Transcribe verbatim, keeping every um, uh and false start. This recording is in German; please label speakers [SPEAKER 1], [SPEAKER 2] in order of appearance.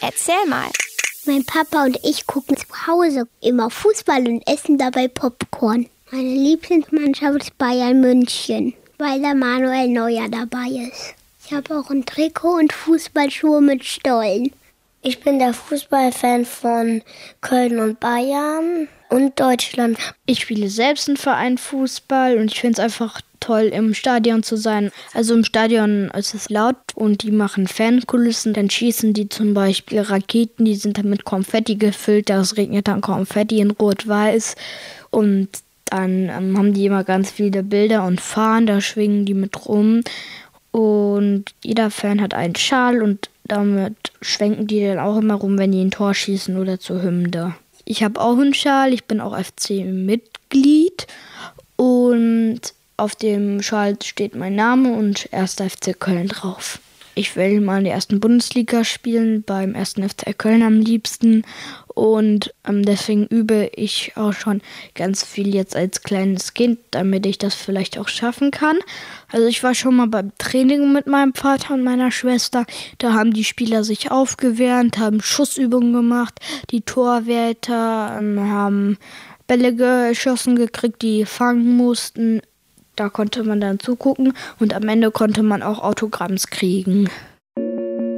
[SPEAKER 1] erzähl mal.
[SPEAKER 2] Mein Papa und ich gucken zu Hause immer Fußball und essen dabei Popcorn. Meine Lieblingsmannschaft ist Bayern München, weil da Manuel Neuer dabei ist. Ich habe auch ein Trikot und Fußballschuhe mit Stollen.
[SPEAKER 3] Ich bin der Fußballfan von Köln und Bayern und Deutschland.
[SPEAKER 4] Ich spiele selbst einen Verein Fußball und ich finde es einfach toll, im Stadion zu sein. Also im Stadion ist es laut und die machen Fankulissen. Dann schießen die zum Beispiel Raketen, die sind dann mit Konfetti gefüllt. Das regnet dann Konfetti in Rot-Weiß. Und dann ähm, haben die immer ganz viele Bilder und Fahnen, da schwingen die mit rum. Und jeder Fan hat einen Schal und damit schwenken die dann auch immer rum, wenn die ein Tor schießen oder zur Hymne. Ich habe auch einen Schal, ich bin auch F C-Mitglied und auf dem Schal steht mein Name und erster F C Köln drauf. Ich will mal in der ersten Bundesliga spielen, beim ersten F C Köln am liebsten. Und ähm, deswegen übe ich auch schon ganz viel jetzt als kleines Kind, damit ich das vielleicht auch schaffen kann. Also ich war schon mal beim Training mit meinem Vater und meiner Schwester. Da haben die Spieler sich aufgewärmt, haben Schussübungen gemacht. Die Torwärter ähm, haben Bälle geschossen gekriegt, die fangen mussten. Da konnte man dann zugucken und am Ende konnte man auch Autogramms kriegen.